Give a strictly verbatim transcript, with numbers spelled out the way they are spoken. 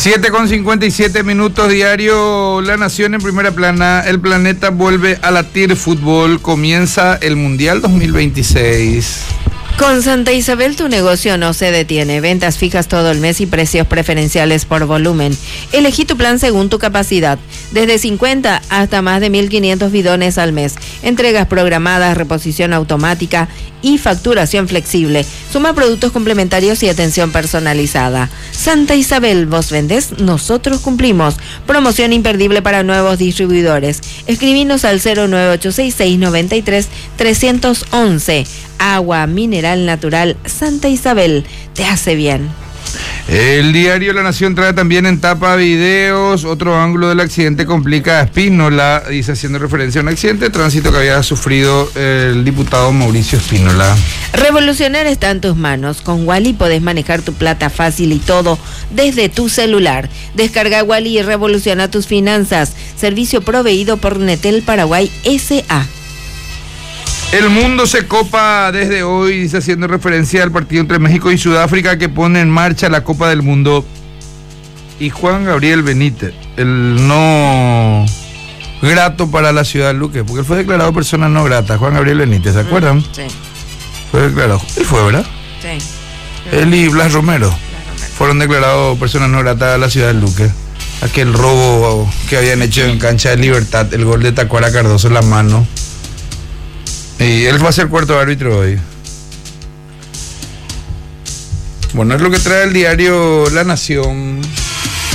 siete con cincuenta y siete minutos, diario La Nación en primera plana. El planeta vuelve a latir fútbol. Comienza el Mundial dos mil veintiséis. Con Santa Isabel tu negocio no se detiene. Ventas fijas todo el mes y precios preferenciales por volumen. Elegí tu plan según tu capacidad. Desde cincuenta hasta más de mil quinientos bidones al mes. Entregas programadas, reposición automática y facturación flexible. Suma productos complementarios y atención personalizada. Santa Isabel, vos vendés, nosotros cumplimos. Promoción imperdible para nuevos distribuidores. Escribinos al cero nueve ocho seis, seis nueve tres, tres uno uno. Agua mineral natural Santa Isabel, te hace bien. El diario La Nación trae también en tapa videos. Otro ángulo del accidente complica a Espínola, dice, haciendo referencia a un accidente de tránsito que había sufrido el diputado Mauricio Espínola. Revolucionar está en tus manos. Con Wally podés manejar tu plata fácil y todo desde tu celular. Descarga Wally y revoluciona tus finanzas. Servicio proveído por Netel Paraguay S A. El mundo se copa desde hoy, dice, haciendo referencia al partido entre México y Sudáfrica que pone en marcha la Copa del Mundo. Y Juan Gabriel Benítez, el no grato para la ciudad de Luque, porque él fue declarado persona no grata. Juan Gabriel Benítez, ¿se acuerdan? Sí. Fue declarado. Él fue, ¿verdad? Sí. Él y Blas Romero, Blas Romero fueron declarados personas no gratas a la ciudad de Luque. Aquel robo que habían hecho en cancha de Libertad, el gol de Tacuara Cardoso en la mano. Y él va a ser cuarto árbitro hoy. Bueno, es lo que trae el diario La Nación.